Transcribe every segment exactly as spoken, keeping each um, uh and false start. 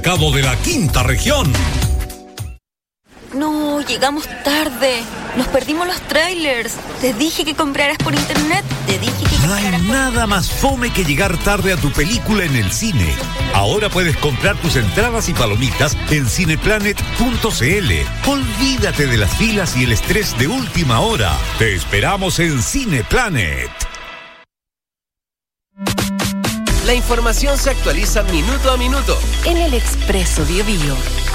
Cabo de la Quinta Región. No, llegamos tarde. Nos perdimos los trailers. Te dije que compraras por internet. Te dije que No hay nada más fome que llegar tarde a tu película en el cine. Ahora puedes comprar tus entradas y palomitas en cineplanet punto c l. Olvídate de las filas y el estrés de última hora. Te esperamos en Cineplanet. La información se actualiza minuto a minuto en el Expreso Bio Bio.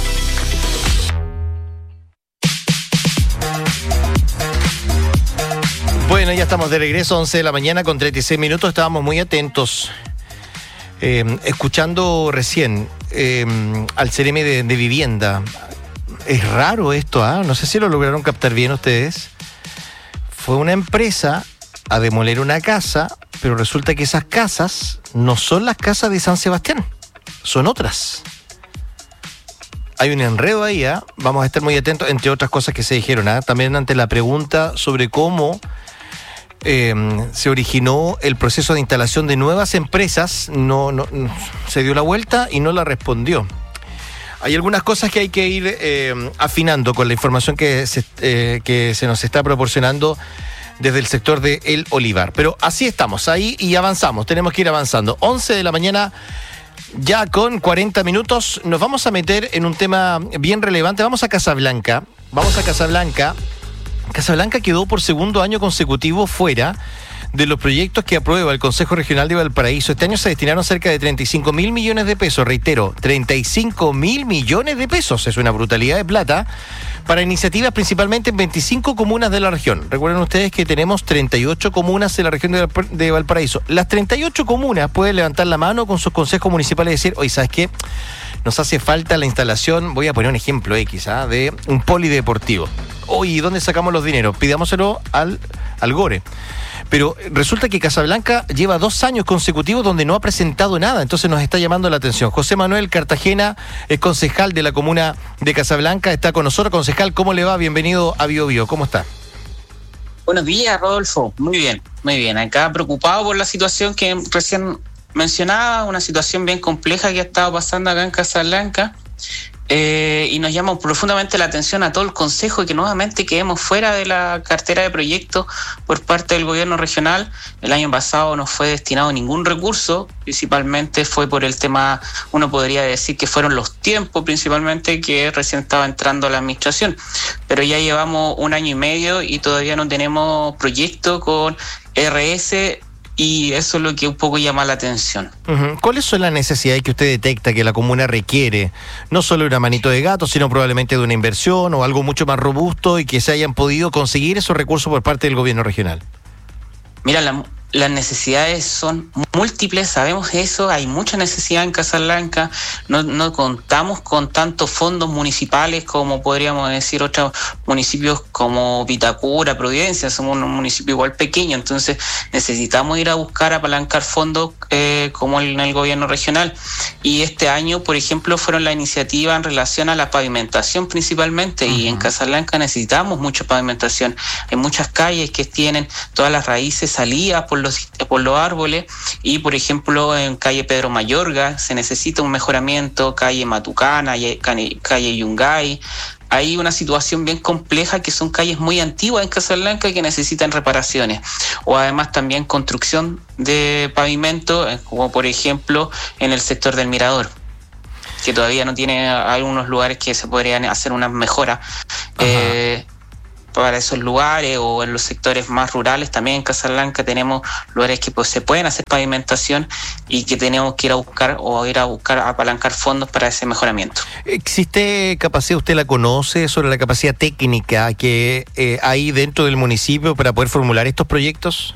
Bueno, ya estamos de regreso, once de la mañana con treinta y seis minutos. Estábamos muy atentos, eh, escuchando recién eh, al C N M de, de Vivienda. Es raro esto, ¿ah? ¿eh? No sé si lo lograron captar bien ustedes. Fue una empresa a demoler una casa, pero resulta que esas casas no son las casas de San Sebastián, son otras. Hay un enredo ahí, ¿eh? Vamos a estar muy atentos, entre otras cosas que se dijeron, ¿eh? También ante la pregunta sobre cómo eh, se originó el proceso de instalación de nuevas empresas, no, no, no se dio la vuelta y no la respondió. Hay algunas cosas que hay que ir eh, afinando con la información que se, eh, que se nos está proporcionando desde el sector de El Olivar. Pero así estamos, ahí y avanzamos, tenemos que ir avanzando. once de la mañana, ya con cuarenta minutos, nos vamos a meter en un tema bien relevante. Vamos a Casablanca, vamos a Casablanca. Casablanca quedó por segundo año consecutivo fuera de los proyectos que aprueba el Consejo Regional de Valparaíso. Este año se destinaron cerca de treinta y cinco mil millones de pesos, reitero, treinta y cinco mil millones de pesos, es una brutalidad de plata, para iniciativas principalmente en veinticinco comunas de la región. Recuerden ustedes que tenemos treinta y ocho comunas en la región de, de Valparaíso. Las treinta y ocho comunas pueden levantar la mano con sus consejos municipales y decir, oye, ¿sabes qué? Nos hace falta la instalación, voy a poner un ejemplo X, ¿ah? de un polideportivo. Oye, ¿dónde sacamos los dineros? Pidámoselo al, al Gore. Pero resulta que Casablanca lleva dos años consecutivos donde no ha presentado nada, entonces nos está llamando la atención. José Manuel Cartagena es concejal de la comuna de Casablanca, está con nosotros. Concejal, ¿cómo le va? Bienvenido a Bio Bio, ¿cómo está? Buenos días, Rodolfo. Muy bien, muy bien. Acá preocupado por la situación que recién mencionaba, una situación bien compleja que ha estado pasando acá en Casablanca. Eh, y nos llama profundamente la atención a todo el Consejo y que nuevamente quedemos fuera de la cartera de proyectos por parte del gobierno regional. El año pasado no fue destinado ningún recurso, principalmente fue por el tema, uno podría decir que fueron los tiempos principalmente, que recién estaba entrando a la administración, pero ya llevamos un año y medio y todavía no tenemos proyecto con R S. Y eso es lo que un poco llama la atención. Uh-huh. ¿Cuáles son las necesidades que usted detecta que la comuna requiere? No solo una manito de gato, sino probablemente de una inversión o algo mucho más robusto y que se hayan podido conseguir esos recursos por parte del gobierno regional. Mira, la, las necesidades son múltiples, sabemos eso, hay mucha necesidad en Casablanca, no, no contamos con tantos fondos municipales como podríamos decir otros municipios como Vitacura, Providencia, somos un municipio igual pequeño, entonces necesitamos ir a buscar, apalancar fondos eh, como en el gobierno regional. Y este año, por ejemplo, fueron la iniciativa en relación a la pavimentación principalmente, uh-huh. Y en Casablanca necesitamos mucha pavimentación, hay muchas calles que tienen todas las raíces salidas por los, por los árboles. Y, por ejemplo, en calle Pedro Mayorga se necesita un mejoramiento, calle Matucana, calle Yungay. Hay una situación bien compleja que son calles muy antiguas en Casablanca que necesitan reparaciones. O además también construcción de pavimento, como por ejemplo en el sector del Mirador, que todavía no tiene algunos lugares que se podrían hacer unas mejoras. Eh, para esos lugares o en los sectores más rurales también en Casablanca tenemos lugares que pues se pueden hacer pavimentación y que tenemos que ir a buscar o ir a buscar apalancar fondos para ese mejoramiento. ¿Existe capacidad, usted la conoce, sobre la capacidad técnica que eh, hay dentro del municipio para poder formular estos proyectos?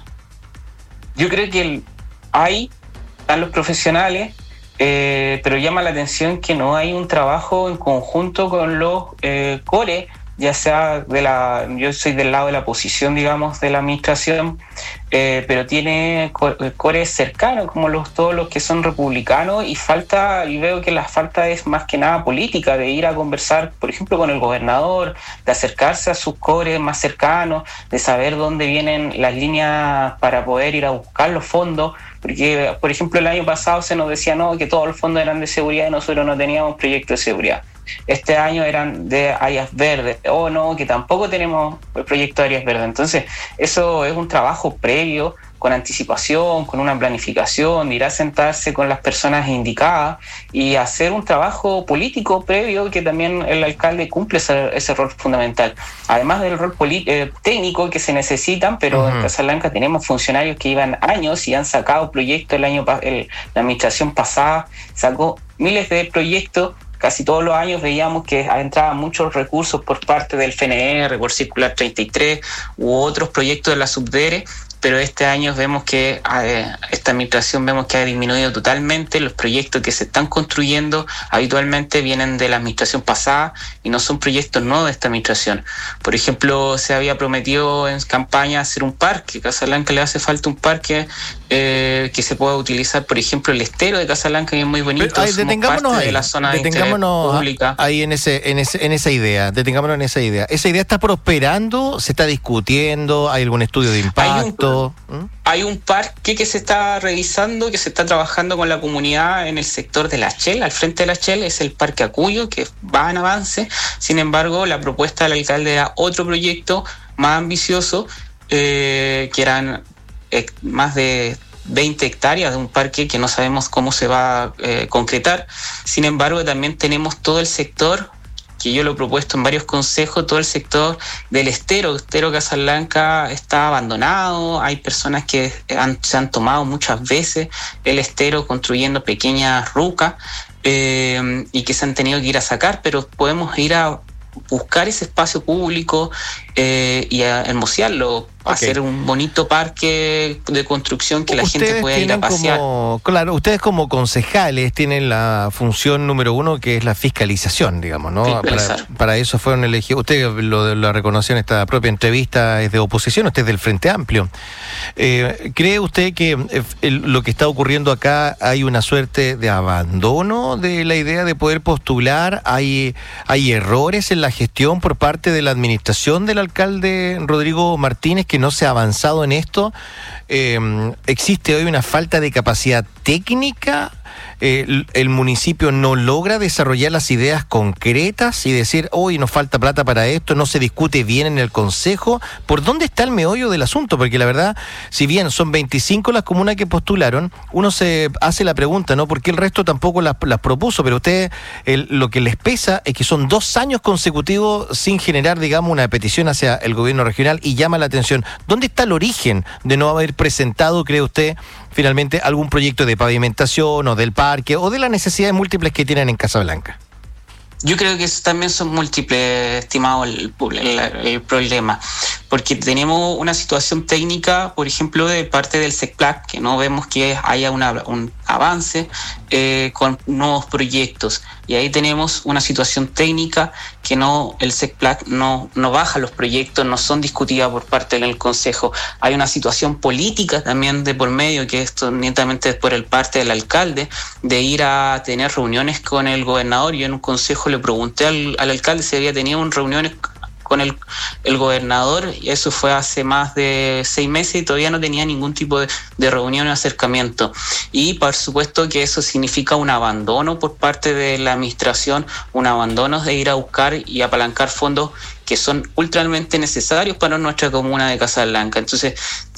Yo creo que hay, están los profesionales, eh, pero llama la atención que no hay un trabajo en conjunto con los eh, core ya sea de la, yo soy del lado de la oposición, digamos, de la administración, eh, pero tiene cores cercanos, como los todos los que son republicanos, y falta, y veo que la falta es más que nada política, de ir a conversar, por ejemplo, con el gobernador, de acercarse a sus cores más cercanos, de saber dónde vienen las líneas para poder ir a buscar los fondos, porque, por ejemplo, el año pasado se nos decía no, que todos los fondos eran de seguridad y nosotros no teníamos proyectos de seguridad. Este año eran de áreas verdes, o no, que tampoco tenemos el proyecto de áreas verdes. Entonces, eso es un trabajo previo, con anticipación, con una planificación, ir a sentarse con las personas indicadas y hacer un trabajo político previo, que también el alcalde cumple ese, ese rol fundamental. Además del rol poli- eh, técnico que se necesitan, pero uh-huh. en Casablanca tenemos funcionarios que llevan años y han sacado proyectos. El año el, la administración pasada sacó miles de proyectos. Casi todos los años veíamos que entraban muchos recursos por parte del F N R, por Circular treinta y tres u otros proyectos de la Subdere, pero este año vemos que eh, esta administración vemos que ha disminuido totalmente. Los proyectos que se están construyendo habitualmente vienen de la administración pasada y no son proyectos nuevos de esta administración. Por ejemplo, se había prometido en campaña hacer un parque. Casablanca le hace falta un parque eh, que se pueda utilizar, por ejemplo, el estero de Casablanca, que es muy bonito. Pero, ay, detengámonos ahí, de la zona detengámonos de pública. ahí en ese, en ese, en esa idea. Detengámonos en esa idea. ¿Esa idea está prosperando? ¿Se está discutiendo? ¿Hay algún estudio de impacto? ¿Mm? Hay un parque que se está revisando, que se está trabajando con la comunidad en el sector de la Shell, al frente de la Shell, es el Parque Acuyo, que va en avance. Sin embargo, la propuesta del alcalde era otro proyecto más ambicioso, eh, que eran eh, más de veinte hectáreas de un parque que no sabemos cómo se va a eh, concretar. Sin embargo, también tenemos todo el sector, que yo lo he propuesto en varios consejos, todo el sector del estero. El estero Casablanca está abandonado, hay personas que han, se han tomado muchas veces el estero construyendo pequeñas rucas eh, y que se han tenido que ir a sacar, pero podemos ir a buscar ese espacio público eh, y a hermosearlo, okay. hacer un bonito parque de construcción que la ustedes gente pueda ir a pasear. Como, claro, ustedes como concejales tienen la función número uno, que es la fiscalización, digamos, ¿no? Para, para eso fueron elegidos. Usted lo, lo reconoció en esta propia entrevista, es de oposición, usted es del Frente Amplio. Eh, ¿Cree usted que eh, el, lo que está ocurriendo acá hay una suerte de abandono de la idea de poder postular? ¿Hay, hay errores en la gestión por parte de la administración del alcalde Rodrigo Martínez, que no se ha avanzado en esto? Eh, ¿Existe hoy una falta de capacidad técnica? Eh, el, el municipio no logra desarrollar las ideas concretas y decir, hoy nos falta plata para esto, no se discute bien en el consejo. ¿Por dónde está el meollo del asunto? Porque la verdad, si bien son veinticinco las comunas que postularon, uno se hace la pregunta, ¿no? ¿Por qué el resto tampoco las, las propuso? Pero ustedes, el, lo que les pesa es que son dos años consecutivos sin generar, digamos, una petición hacia el gobierno regional, y llama la atención. ¿Dónde está el origen de no haber presentado, cree usted, finalmente algún proyecto de pavimentación o del parque o de las necesidades múltiples que tienen en Casablanca? Yo creo que eso también son múltiples, estimado, el, el, el problema, porque tenemos una situación técnica, por ejemplo, de parte del SECPLAC, que no vemos que haya una, un avance eh, con nuevos proyectos, y ahí tenemos una situación técnica que no el SECPLAC no, no baja los proyectos, no son discutidas por parte del Consejo. Hay una situación política también de por medio, que esto netamente es por el parte del alcalde, de ir a tener reuniones con el gobernador. Yo en un consejo le pregunté al, al alcalde si había tenido reuniones con el, el gobernador, y eso fue hace más de seis meses y todavía no tenía ningún tipo de, de reunión o acercamiento. Y por supuesto que eso significa un abandono por parte de la administración, un abandono de ir a buscar y apalancar fondos que son ultramente necesarios para nuestra comuna de Casablanca. Entonces,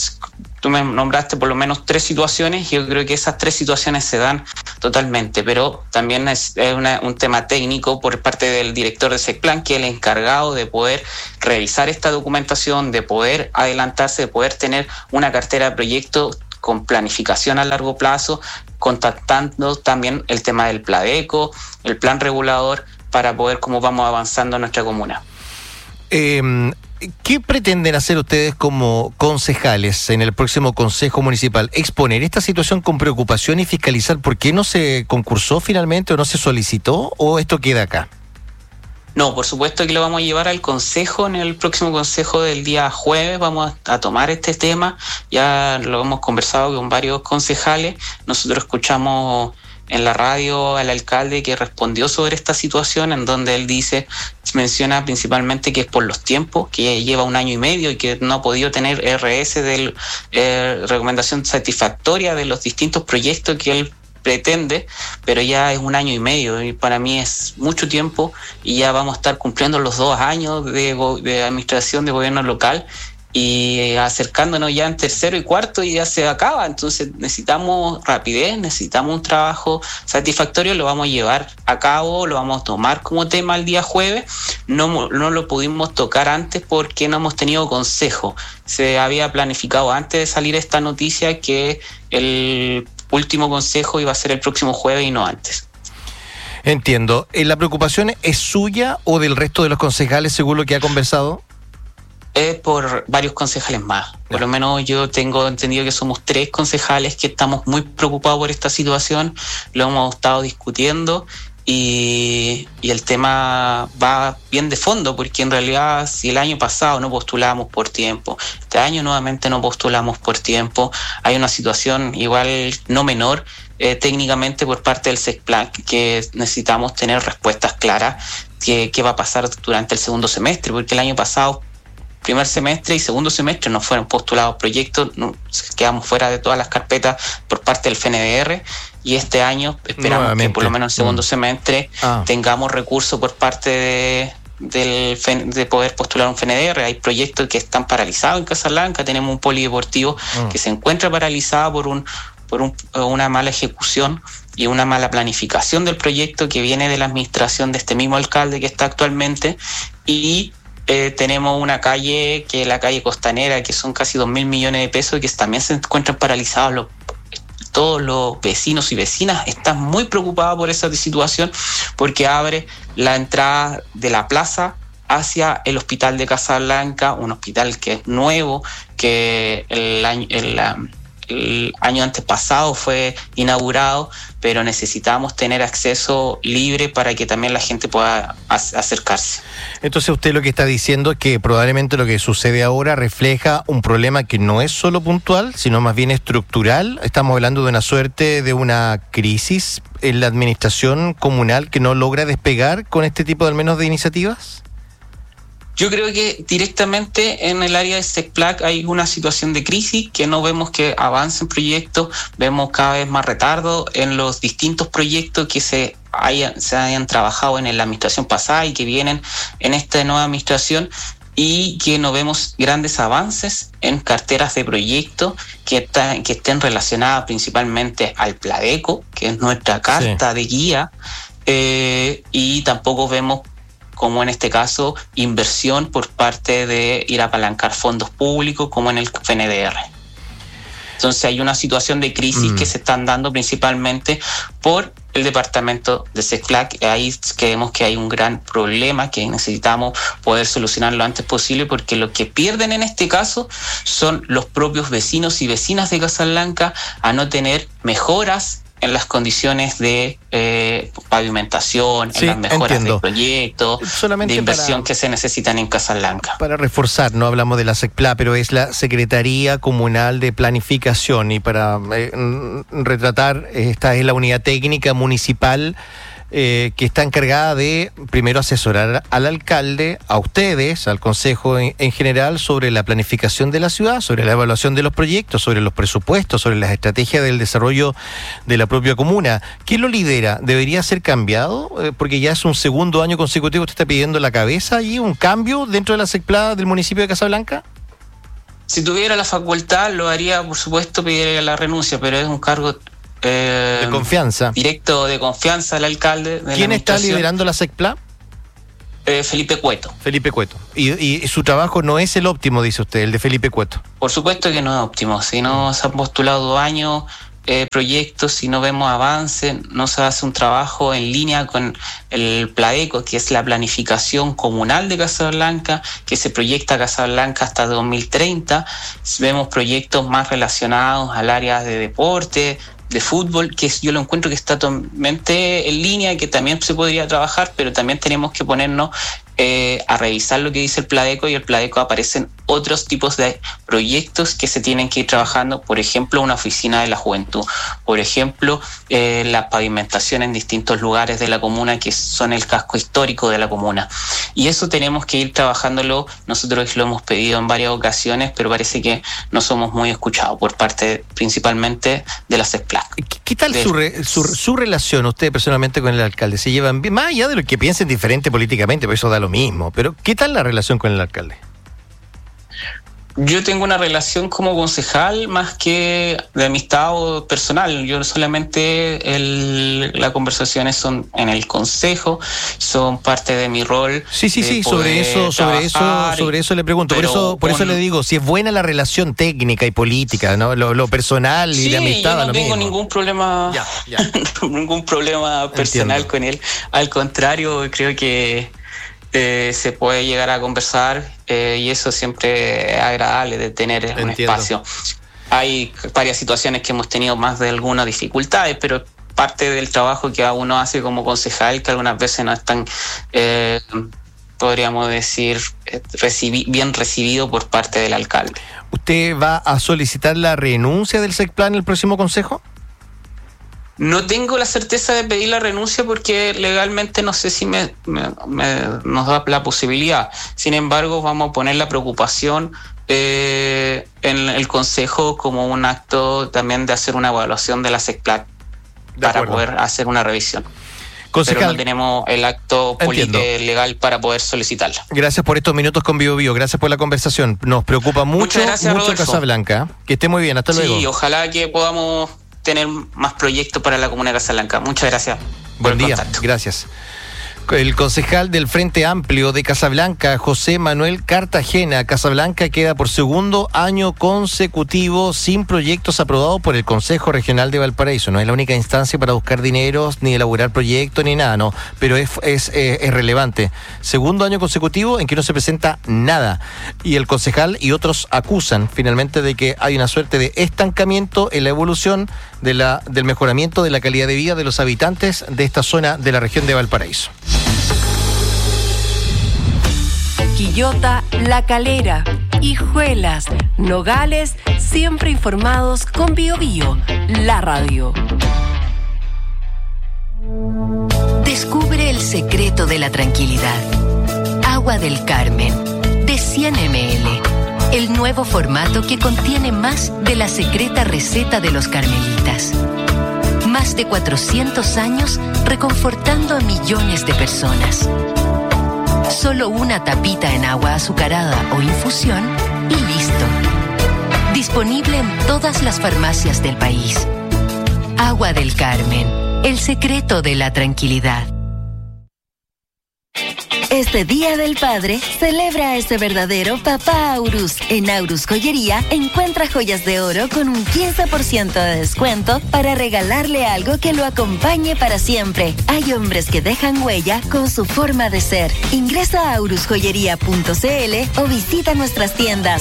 tú me nombraste por lo menos tres situaciones, y yo creo que esas tres situaciones se dan totalmente, pero también es, es una, un tema técnico por parte del director de SECPLAN, que es el encargado de poder revisar esta documentación, de poder adelantarse, de poder tener una cartera de proyectos con planificación a largo plazo, contactando también el tema del PLADECO, el plan regulador, para poder cómo vamos avanzando en nuestra comuna. Eh... ¿Qué pretenden hacer ustedes como concejales en el próximo Consejo Municipal? ¿Exponer esta situación con preocupación y fiscalizar por qué no se concursó finalmente o no se solicitó, o esto queda acá? No, por supuesto que lo vamos a llevar al consejo. En el próximo consejo del día jueves vamos a tomar este tema. Ya lo hemos conversado con varios concejales. Nosotros escuchamos en la radio al alcalde que respondió sobre esta situación, en donde él dice, menciona principalmente que es por los tiempos, que lleva un año y medio y que no ha podido tener R S de eh, recomendación satisfactoria de los distintos proyectos que él pretende, pero ya es un año y medio y para mí es mucho tiempo y ya vamos a estar cumpliendo los dos años de, de administración de gobierno local y acercándonos ya en tercero y cuarto y ya se acaba. Entonces necesitamos rapidez, necesitamos un trabajo satisfactorio, lo vamos a llevar a cabo, lo vamos a tomar como tema el día jueves. No, no lo pudimos tocar antes porque no hemos tenido consejo. Se había planificado antes de salir esta noticia que el último consejo iba a ser el próximo jueves y no antes. Entiendo. ¿La preocupación es suya o del resto de los concejales según lo que ha conversado? Es por varios concejales más. Por lo menos yo tengo entendido que somos tres concejales que estamos muy preocupados por esta situación. Lo hemos estado discutiendo y, y el tema va bien de fondo, porque en realidad si el año pasado no postulamos por tiempo, este año nuevamente no postulamos por tiempo, hay una situación igual no menor eh, técnicamente por parte del SECPLAC, que necesitamos tener respuestas claras que qué va a pasar durante el segundo semestre, porque el año pasado primer semestre y segundo semestre no fueron postulados proyectos, no, quedamos fuera de todas las carpetas por parte del F N D R y este año esperamos Nuevamente. que por lo menos el segundo mm. semestre ah. tengamos recursos por parte de, del, de poder postular un F N D R. Hay proyectos que están paralizados en Casablanca, tenemos un polideportivo mm. que se encuentra paralizado por un por un, una mala ejecución y una mala planificación del proyecto que viene de la administración de este mismo alcalde que está actualmente, y Eh, tenemos una calle que es la calle Costanera, que son casi dos mil millones de pesos y que también se encuentran paralizados. Los, todos los vecinos y vecinas están muy preocupados por esa situación porque abre la entrada de la plaza hacia el hospital de Casablanca, un hospital que es nuevo, que el año, el, el año antes pasado fue inaugurado, pero necesitamos tener acceso libre para que también la gente pueda acercarse. Entonces usted lo que está diciendo es que probablemente lo que sucede ahora refleja un problema que no es solo puntual, sino más bien estructural. Estamos hablando de una suerte de una crisis en la administración comunal que no logra despegar con este tipo de al menos de iniciativas. Yo creo que directamente en el área de SECPLAC hay una situación de crisis que no vemos que avancen proyectos, vemos cada vez más retardo en los distintos proyectos que se hayan, se hayan trabajado en la administración pasada y que vienen en esta nueva administración, y que no vemos grandes avances en carteras de proyectos que, está, que estén relacionadas principalmente al Pladeco, que es nuestra carta sí. de guía, eh, y tampoco vemos, como en este caso, inversión por parte de ir a apalancar fondos públicos, como en el F N D R. Entonces hay una situación de crisis mm. que se están dando principalmente por el departamento de SECPLAC. Ahí creemos que hay un gran problema que necesitamos poder solucionar lo antes posible, porque lo que pierden en este caso son los propios vecinos y vecinas de Casablanca a no tener mejoras en las condiciones de eh, pavimentación, sí, en las mejoras entiendo. de proyectos, Solamente de inversión para, que se necesitan en Casablanca. Para reforzar, no hablamos de la SECPLA, pero es la Secretaría Comunal de Planificación, y para eh, retratar, esta es la unidad técnica municipal Eh, que está encargada de, primero, asesorar al alcalde, a ustedes, al consejo en, en general, sobre la planificación de la ciudad, sobre la evaluación de los proyectos, sobre los presupuestos, sobre las estrategias del desarrollo de la propia comuna. ¿Quién lo lidera? ¿Debería ser cambiado? Eh, porque ya es un segundo año consecutivo, ¿usted está pidiendo la cabeza y un cambio dentro de la SECPLA del municipio de Casablanca? Si tuviera la facultad, lo haría, por supuesto, pediría la renuncia, pero es un cargo Eh, de confianza. Directo de confianza al alcalde. De ¿Quién está liderando la SECPLA? Eh, Felipe Cueto. Felipe Cueto. Y, y su trabajo no es el óptimo, dice usted, el de Felipe Cueto. Por supuesto que no es óptimo. Si no se han postulado dos años eh, proyectos, si no vemos avance, no se hace un trabajo en línea con el Pladeco, que es la planificación comunal de Casablanca, que se proyecta Casablanca hasta dos mil treinta. Vemos proyectos más relacionados al área de deporte, de fútbol, que yo lo encuentro que está totalmente en línea, que también se podría trabajar, pero también tenemos que ponernos eh, a revisar lo que dice el Pladeco, y el Pladeco aparecen otros tipos de proyectos que se tienen que ir trabajando, por ejemplo, una oficina de la juventud, por ejemplo, eh, la pavimentación en distintos lugares de la comuna que son el casco histórico de la comuna. Y eso tenemos que ir trabajándolo. Nosotros lo hemos pedido en varias ocasiones, pero parece que no somos muy escuchados por parte principalmente de las SECPLAC. ¿Qué, qué tal de... su, re, su, su relación usted personalmente con el alcalde? ¿Se llevan bien? Más allá de lo que piensen diferente políticamente, pues eso da lo mismo, pero ¿qué tal la relación con el alcalde? Yo tengo una relación como concejal más que de amistad o personal. Yo solamente el, las conversaciones son en el consejo, son parte de mi rol. Sí, sí, sí, sobre eso, sobre eso, sobre eso le pregunto. Por eso, por eso le digo, si es buena la relación técnica y política, ¿no? Lo, lo personal y sí, la amistad. Yo no lo tengo mismo. ningún problema, ya, ya. ningún problema personal Entiendo. Con él. Al contrario, creo que Eh, se puede llegar a conversar eh, y eso siempre es agradable de tener Entiendo. Un espacio. Hay varias situaciones que hemos tenido más de algunas dificultades, pero parte del trabajo que uno hace como concejal, que algunas veces no es tan, eh, podríamos decir, recibi- bien recibido por parte del alcalde. ¿Usted va a solicitar la renuncia del SECPLAN en el próximo consejo? No tengo la certeza de pedir la renuncia porque legalmente no sé si me, me, me nos da la posibilidad. Sin embargo, vamos a poner la preocupación eh, en el Consejo como un acto también de hacer una evaluación de la SECPLAC para acuerdo. Poder hacer una revisión. Concejal, pero no tenemos el acto político legal para poder solicitarla. Gracias por estos minutos con Bio Bio, gracias por la conversación. Nos preocupa mucho, gracias, mucho Casablanca. Que esté muy bien, hasta luego. Sí, ojalá que podamos tener más proyectos para la comuna de Casablanca. Muchas gracias. Buen día, contacto. Gracias. El concejal del Frente Amplio de Casablanca, José Manuel Cartagena. Casablanca queda por segundo año consecutivo sin proyectos aprobados por el Consejo Regional de Valparaíso. No es la única instancia para buscar dineros, ni elaborar proyectos, ni nada, no. Pero es, es, es, es relevante. Segundo año consecutivo en que no se presenta nada. Y el concejal y otros acusan finalmente de que hay una suerte de estancamiento en la evolución de la, del mejoramiento de la calidad de vida de los habitantes de esta zona de la región de Valparaíso. Quillota, La Calera, Hijuelas, Nogales, siempre informados con Bio Bio, la radio. Descubre el secreto de la tranquilidad. Agua del Carmen, de cien mililitros. El nuevo formato que contiene más de la secreta receta de los carmelitas. Más de cuatrocientos años reconfortando a millones de personas. Solo una tapita en agua azucarada o infusión y listo. Disponible en todas las farmacias del país. Agua del Carmen, el secreto de la tranquilidad. Este Día del Padre, celebra a ese verdadero papá Aurus. En Aurus Joyería, encuentra joyas de oro con un quince por ciento de descuento para regalarle algo que lo acompañe para siempre. Hay hombres que dejan huella con su forma de ser. Ingresa a aurus joyería punto c l o visita nuestras tiendas.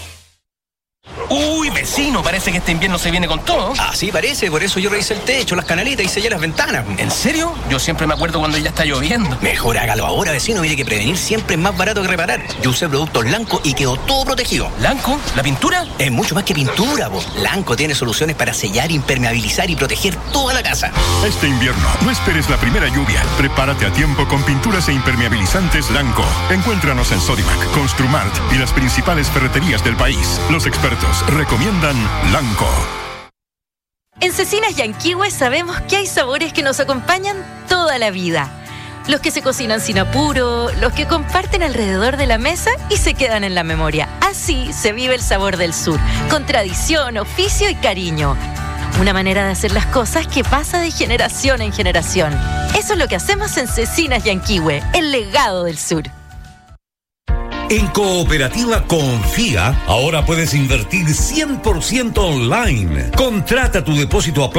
Uy, vecino, parece que este invierno se viene con todo. Ah, sí, parece, por eso yo revisé el techo, las canaletas y sellé las ventanas. ¿En serio? Yo siempre me acuerdo cuando ya está lloviendo. Mejor hágalo ahora, vecino, mire que prevenir siempre es más barato que reparar. Yo usé productos Lanco y quedó todo protegido. ¿Lanco? ¿La pintura? Es mucho más que pintura, vos. Lanco tiene soluciones para sellar, impermeabilizar y proteger toda la casa. Este invierno, no esperes la primera lluvia. Prepárate a tiempo con pinturas e impermeabilizantes Lanco. Encuéntranos en Sodimac, Construmart y las principales ferreterías del país. Los expertos recomiendan Lanco. En Cecinas Yanquihue sabemos que hay sabores que nos acompañan toda la vida. Los que se cocinan sin apuro, los que comparten alrededor de la mesa y se quedan en la memoria. Así se vive el sabor del sur, con tradición, oficio y cariño. Una manera de hacer las cosas que pasa de generación en generación. Eso es lo que hacemos en Cecinas Yanquihue, el legado del sur. En Cooperativa Confía, ahora puedes invertir cien por ciento online. Contrata tu depósito a plazo